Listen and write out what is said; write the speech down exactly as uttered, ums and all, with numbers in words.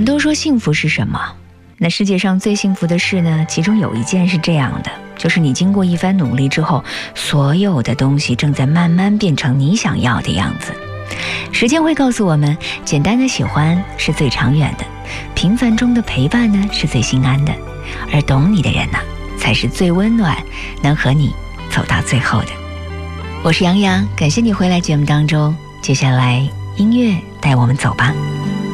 都说幸福是什么？那世界上最幸福的事呢，其中有一件是这样的，就是你经过一番努力之后，所有的东西正在慢慢变成你想要的样子。时间会告诉我们，简单的喜欢是最长远的，平凡中的陪伴呢是最心安的，而懂你的人呢、啊、才是最温暖，能和你走到最后的。我是杨洋，感谢你回来节目当中，接下来音乐带我们走吧。